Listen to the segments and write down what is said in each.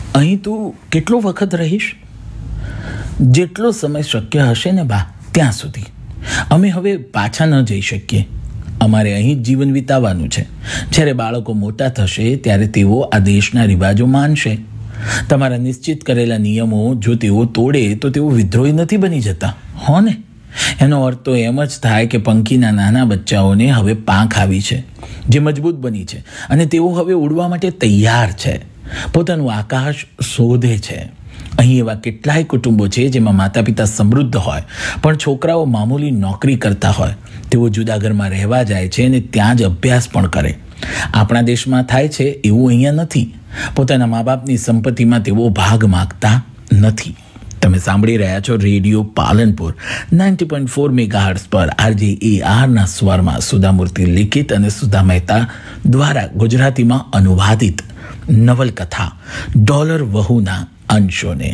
અહીં તું કેટલો વખત રહીશ? જેટલો સમય શક્ય હશે ને બા, ત્યાં સુધી. અમે હવે પાછા ન જઈ શકીએ. અમારે અહીં જ જીવન વિતાવવાનું છે. જ્યારે બાળકો મોટા થશે ત્યારે તેઓ આ દેશના રિવાજો માનશે. તમારા નિશ્ચિત કરેલા નિયમો જો તેઓ તોડે તો તેઓ વિદ્રોહી નથી બની જતા, હો ને? એનો અર્થ તો એમ જ થાય કે પંખીના નાના બચ્ચાઓને હવે પાંખ આવી છે, જે મજબૂત બની છે, અને તેઓ હવે ઉડવા માટે તૈયાર છે, પોતાનું આકાશ શોધે છે. અહીં એવા કેટલાય કુટુંબો છે જેમાં માતા પિતા સમૃદ્ધ હોય પણ છોકરાઓ મામૂલી નોકરી કરતા હોય. તેઓ જુદા ઘરમાં રહેવા જાય છે અને ત્યાં જ અભ્યાસ પણ કરે. આપણા દેશમાં થાય છે એવું અહીંયા નથી. પોતાના મા બાપની સંપત્તિમાં તેઓ ભાગ માગતા નથી. તમે સાંભળી રહ્યા છો રેડિયો પાલનપુર 90.4 મેગાહર્ટ્ઝ પર RJARના સ્વરમાં સુધામૂર્તિ લિખિત અને સુધા મહેતા દ્વારા ગુજરાતીમાં અનુવાદિત નવલકથા ડોલર વહુના અંશોને.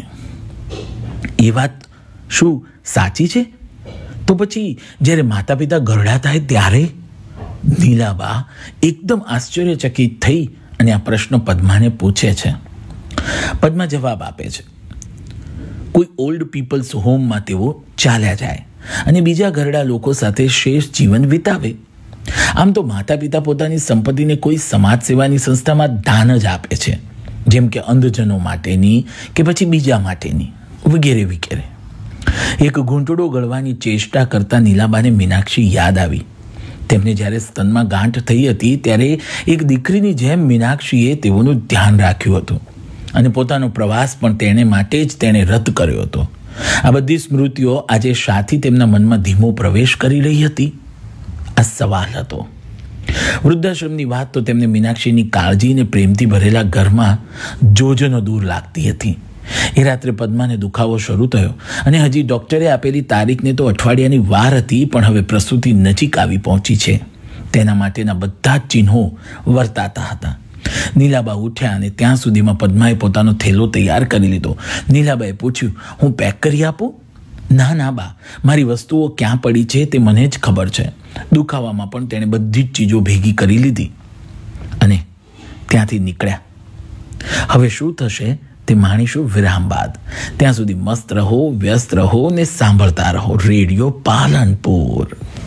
એ વાત શું સાચી છે? તો પછી જ્યારે માતા પિતા ઘરડા થાય ત્યારે? નીલાબા એકદમ આશ્ચર્યચકિત થઈ અને આ પ્રશ્ન પદ્માને પૂછે છે. પદ્મા જવાબ આપે છે, કોઈ ઓલ્ડ પીપલ્સ હોમમાં તેઓ ચાલ્યા જાય અને બીજા ઘરડા લોકો સાથે શેષ જીવન વિતાવે. આમ તો માતા પિતા પોતાની સંપત્તિને કોઈ સમાજ સેવાની સંસ્થામાં દાન જ આપે છે, જેમ કે અંધજનો માટેની કે પછી બીજા માટેની વગેરે વગેરે. એક ઘૂંટડો ગળવાની ચેષ્ટા કરતા નીલાબાને મીનાક્ષી યાદ આવી. તેમને જ્યારે સ્તનમાં ગાંઠ થઈ હતી ત્યારે એક દીકરીની જેમ મીનાક્ષીએ તેઓનું ધ્યાન રાખ્યું હતું અને પોતાનો પ્રવાસ પણ તેણે માટે જ તેણે રદ કર્યો હતો. આ બધી સ્મૃતિઓ આજે શાથી તેમના મનમાં ધીમો પ્રવેશ કરી રહી હતી? આ સવાલ હતો. વૃદ્ધાશ્રમની વાત તો તેમને મીનાક્ષીની કાળજી અને પ્રેમથી ભરેલા ઘરમાં જોજનો દૂર લાગતી હતી. એ રાત્રે પદ્માને દુખાવો શરૂ થયો અને હજી ડૉક્ટરે આપેલી તારીખને તો અઠવાડિયાની વાર હતી, પણ હવે પ્રસૂતિ નજીક આવી પહોંચી છે. તેના માટેના બધા જ ચિહ્નો વર્તાતા હતા. નીલાબા ઉઠ્યા અને ત્યાં સુધીમાં પદ્માએ પોતાનો થેલો તૈયાર કરી લીધો. નીલાબાએ પૂછ્યું, હું પેક કરી આપું? ના બા, મારી વસ્તુઓ ક્યાં પડી છે તે મને જ ખબર છે. દુખાવામાં પણ તેણે બધી જ ચીજો ભેગી કરી લીધી અને ત્યાંથી નીકળ્યા. હવે શું થશે તે માણીશું વિરામ બાદ. ત્યાં સુધી મસ્ત રહો, વ્યસ્ત રહો ને સાંભળતા રહો રેડિયો પાલનપુર.